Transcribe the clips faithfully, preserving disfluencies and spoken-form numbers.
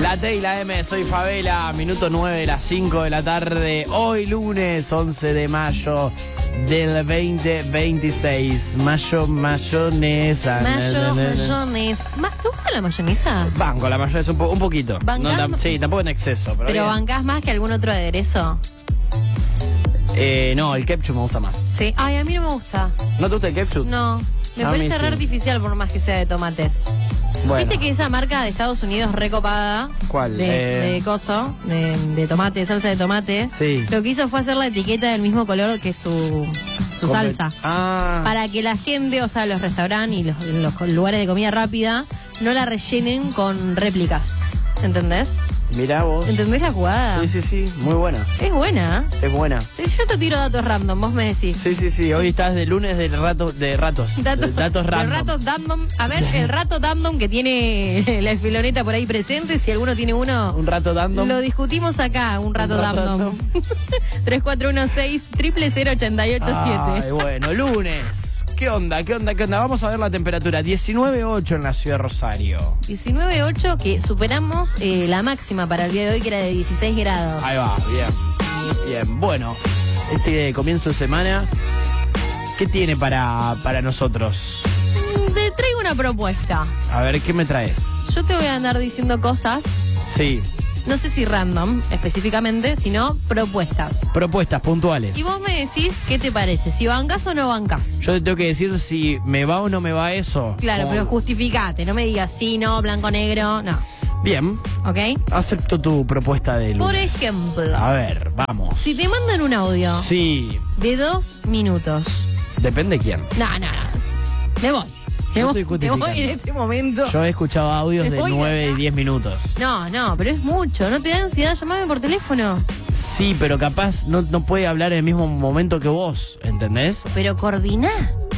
La T y la M, soy Favela, minuto nueve de las cinco de la tarde, hoy lunes once de mayo del veinte veintiséis. Mayo, mayonesa. Mayo, mayonesa. Ma- ¿Te gusta la mayonesa? Banco, la mayonesa un, po- un poquito. No, ¿Bancás? tam- sí, tampoco en exceso. Pero, ¿Pero bien. bancás más que algún otro aderezo? Eh, no, el ketchup me gusta más. Sí. Ay, a mí no me gusta. ¿No te gusta el ketchup? No. Me A mí parece sí. re artificial por más que sea de tomates. Bueno. ¿Viste que esa marca de Estados Unidos recopada? ¿Cuál? De, Eh. de coso, de, de tomate, salsa de tomate. Sí. Lo que hizo fue hacer la etiqueta del mismo color que su, su Come- salsa. Ah. Para que la gente, o sea, los restaurantes y los, los lugares de comida rápida, no la rellenen con réplicas. ¿Entendés? Mirá vos. ¿Entendés la jugada? Sí, sí, sí, muy buena. Es buena. Es buena. Sí, yo te tiro datos random, vos me decís. Sí, sí, sí. Hoy estás de lunes de, rato, de ratos. Datos, de datos random. de ratos random. A ver, el rato random que tiene la filoneta por ahí presente, si alguno tiene uno, Un rato random. lo discutimos acá, un rato Un rato random. tres cuatro uno seis, cero cero cero, ocho ocho Ay, siete. bueno, lunes. ¿Qué onda? ¿Qué onda? ¿Qué onda? Vamos a ver la temperatura. diecinueve punto ocho en la ciudad de Rosario. diecinueve punto ocho, que superamos eh, la máxima para el día de hoy, que era de dieciséis grados. Ahí va, bien. Bien, bueno. Este comienzo de semana, ¿qué tiene para, para nosotros? Te traigo una propuesta. A ver, ¿qué me traes? Yo te voy a andar diciendo cosas, Sí, no sé si random específicamente, sino propuestas. propuestas puntuales. Y vos me decís qué te parece, si bancás o no bancás. Yo te tengo que decir si me va o no me va eso. Claro, Como- pero justificate, no me digas sí, no, blanco, negro, no. Bien, ¿Ok? acepto tu propuesta de lunes. Por ejemplo, A ver, vamos. si te mandan un audio Sí, de dos minutos. depende quién. No, no, no. Me voy. Me Yo voy, estoy me voy justificando. en este momento. Yo he escuchado audios Me de voy de nueve y acá. diez minutos. No, no, pero es mucho. ¿No te da ansiedad llamarme por teléfono? Sí, pero capaz no, no puede hablar en el mismo momento que vos, ¿entendés? Pero coordiná.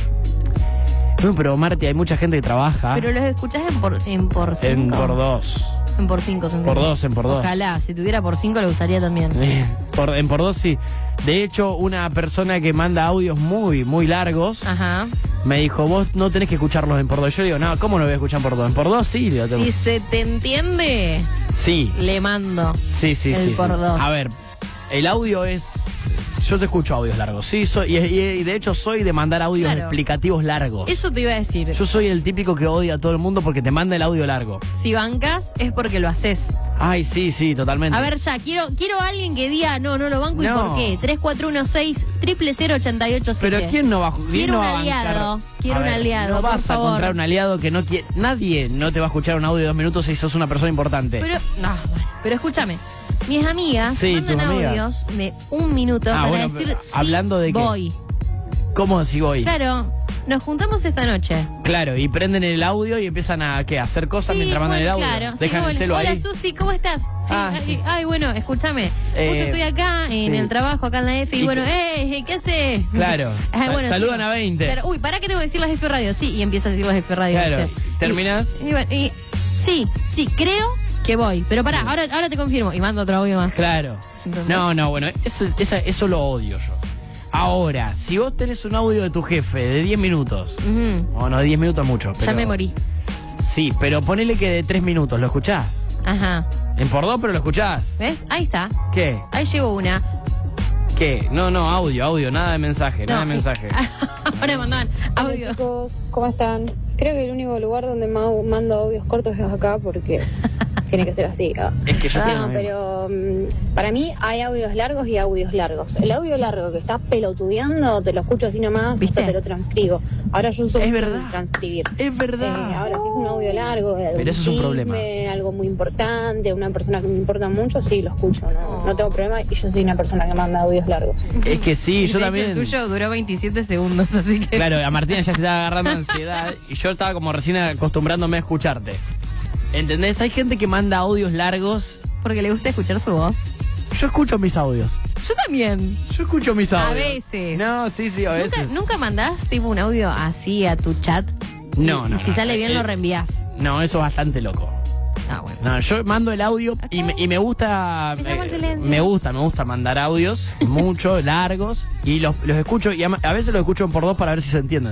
No, pero Marti, hay mucha gente que trabaja Pero los escuchás en por, en por cinco. en por dos. En por cinco, ¿se entiende? Por dos, en por dos. Ojalá, si tuviera por cinco lo usaría también. Eh, por, en por dos sí. De hecho, una persona que manda audios muy, muy largos Ajá. me dijo, vos no tenés que escucharlos en por dos. Yo digo, no, ¿cómo no voy a escuchar en por dos? En por dos sí. Lo tengo. Si se te entiende, Sí, le mando. sí, sí. El sí, por sí. dos. A ver, el audio es... Yo te escucho audios largos, sí, soy, y, y- y de hecho soy de mandar audios Claro. explicativos largos. Eso te iba a decir. Yo soy el típico que odia a todo el mundo porque te manda el audio largo. Si bancas es porque lo haces. Ay, sí, sí, totalmente. A ver, ya, quiero quiero a alguien que diga, no, no lo banco, ¿y No. por qué? tres cuatro uno seis, cero cero cero, ocho ocho siete. Pero ¿quién no va, quién Quiero no un va a aliado, bancar? quiero A un ver, aliado, No por vas a favor. encontrar un aliado que no quiere... Nadie no te va a escuchar un audio de dos minutos si sos una persona importante. Pero, no, bueno, pero escúchame. Mis amigas Sí, mandan tus amigas. audios de un minuto Ah, para bueno, decir pero, sí, ¿hablando de qué? voy. ¿Cómo si voy? Claro, nos juntamos esta noche. Claro, y prenden el audio y empiezan a ¿qué? hacer cosas Sí, mientras mandan bueno, el audio. claro. Sí, Dejan el hola, celo hola, ahí. Susi, ¿cómo estás? Sí, Ah, ay, sí. ay, bueno, escúchame. Eh, Justo estoy acá en sí. el trabajo, acá en la F, y, Y bueno, que- eh, ¿qué haces? Claro. Ay, Sa- bueno, saludan sí. a veinte. Claro, uy, ¿para qué tengo que decir las F Radio? Sí, y empieza a decir las F Radio. Claro, ¿viste? ¿terminás? Y, y bueno, y- sí, sí, creo que voy. Pero pará, ahora, ahora te confirmo. Y mando otro audio más. Claro. ¿Entendés? No, no, bueno, eso, esa- eso lo odio yo. Ahora, si vos tenés un audio de tu jefe de diez minutos, Ujú, o no, diez minutos es mucho. ya pero- me morí. Sí, pero ponele que de tres minutos, ¿lo escuchás? Ajá. En por dos, pero lo escuchás. ¿Ves? Ahí está. ¿Qué? Ahí llegó una. ¿Qué? No, no, audio, audio, nada de mensaje, nada de No, mensaje. Ahora mandaban Hola audio. chicos, ¿cómo están? Creo que el único lugar donde ma- mando audios cortos es acá porque tiene que ser así. ¿no? Es que yo Ah, tengo No, lo mismo. pero mm, para mí hay audios largos y audios largos. El audio largo que estás pelotudeando, te lo escucho así nomás, ¿Viste? hasta te lo transcribo. Ahora yo uso Es mucho verdad. el transcribir. Es Eh, verdad. ahora si es un audio largo, de algún Pero eso es un chisme, problema. algo muy importante, una persona que me importa mucho, sí, lo escucho, no, no tengo problema y yo soy una persona que manda audios largos. Es que sí, yo De hecho, también. el tuyo duró veintisiete segundos, así que. Claro, a Martina ya se estaba agarrando ansiedad y yo estaba como recién acostumbrándome a escucharte. ¿Entendés? Hay gente que manda audios largos. Porque le gusta escuchar su voz. Yo escucho mis audios. Yo también. Yo escucho mis A audios. veces. No, sí, sí, a ¿Nunca, veces. ¿Nunca mandás tipo un audio así a tu chat? No, Y no, si no. sale bien Eh, lo reenvías. No, eso es bastante loco. Ah, bueno. No, yo mando el audio y, me, y me gusta. Me llamo el eh, silencio. me gusta, me gusta mandar audios mucho, largos, y los, los escucho, y a, a veces los escucho en por dos para ver si se entienden. Ah,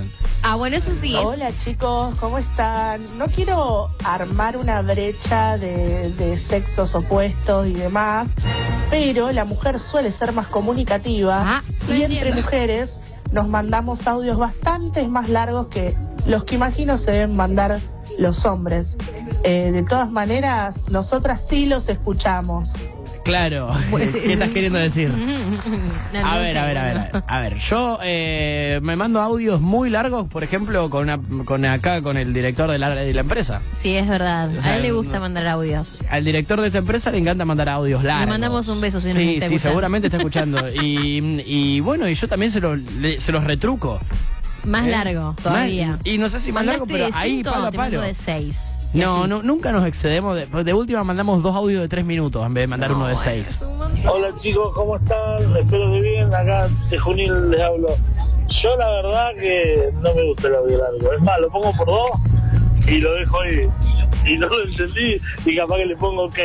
Ah, bueno, eso sí. Es... Hola chicos, ¿cómo están? No quiero armar una brecha de, de sexos opuestos y demás, pero la mujer suele ser más comunicativa Ah, no y entiendo. entre mujeres nos mandamos audios bastante más largos que los que imagino se deben mandar los hombres. Eh, de todas maneras, nosotras sí los escuchamos. Claro. Pues, ¿Qué estás queriendo decir? No, A no ver, sé, a ver, a ver, a bueno. ver. A ver, yo eh, me mando audios muy largos, por ejemplo, con, una, con acá, con el director de la, de la empresa. Sí, es verdad. O sea, a él le gusta no- mandar audios. Al director de esta empresa le encanta mandar audios largos. Le mandamos un beso si nos Sí, está sí, escuchando. seguramente está escuchando. Y, y bueno, y yo también se, lo, le- se los retruco. Más ¿Eh? largo todavía. Más- y no sé si más largo, ¿Mandaste pero de ahí cinco palo o a te mando palo. de seis? Y No, así. no, nunca nos excedemos. De, de última mandamos dos audios de tres minutos en vez de mandar No, uno de bueno, seis. es un montón. Hola chicos, ¿cómo están? Espero que bien. Acá de Junín les hablo. Yo la verdad que no me gusta el audio largo. Es más, lo pongo por dos y lo dejo ahí. Y no lo entendí y capaz que le pongo ok.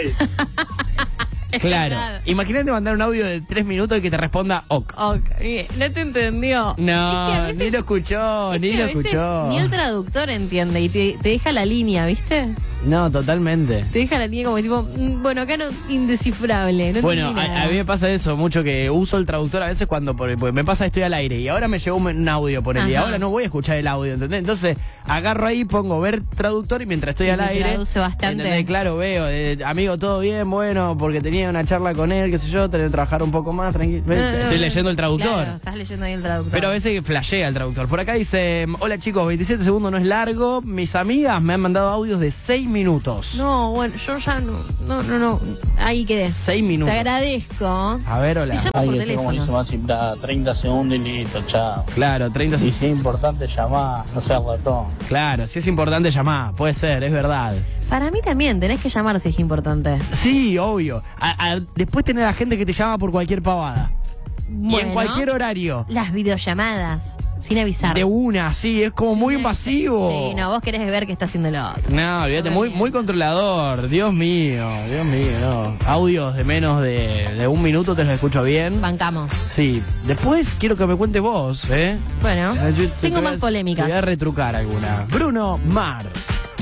Claro. verdad. Imagínate mandar un audio de tres minutos y que te responda ok. Ok, no te entendió. No, Es que a veces- ni lo escuchó, es ni que lo a veces escuchó. Ni el traductor entiende y te, te deja la línea, ¿viste? No, totalmente. Te deja la línea como tipo, mm, bueno, acá no, indescifrable. No Bueno, entendí a, nada. a mí me pasa eso mucho, que uso el traductor a veces cuando por- porque me pasa que estoy al aire y ahora me llegó un, un audio por el y Ajá. ahora no voy a escuchar el audio, ¿entendés? Entonces agarro ahí, pongo ver traductor y mientras estoy Y al te aire, traduce bastante. ¿entendés? Claro, veo, eh, amigo, todo bien, bueno, porque tenía una charla con él, qué sé yo, tenía que trabajar un poco más, tranquilo. No, no, Estoy no, leyendo el traductor. Claro, estás leyendo ahí el traductor. Pero a veces flashea el traductor. Por acá dice, hola chicos, veintisiete segundos no es largo. Mis amigas me han mandado audios de seis minutos. No, bueno, yo ya no, no, no, no. Ahí quedé. seis minutos. Te agradezco. A ver, hola. Te llamo por teléfono. más simplada, treinta segundos y listo, chao. Claro, treinta Y segundos. si es importante llamar, no seas guatón. Claro, si es importante llamar, puede ser, es verdad. Para mí también, tenés que llamar si es importante. Sí, obvio. A- a- después tener a gente que te llama por cualquier pavada. Y Bueno, en cualquier horario. las videollamadas, sin avisar. De una, sí, es como muy invasivo. Sí, no, vos querés ver qué está haciendo el otro. No, olvídate, muy, muy controlador. Dios mío, Dios mío, no. Audios de menos de, de un minuto te los escucho bien. Bancamos. Sí, después quiero que me cuente vos, ¿eh? Bueno, Yo te- te tengo voy a- más polémicas. Te voy a retrucar alguna. Bruno Mars.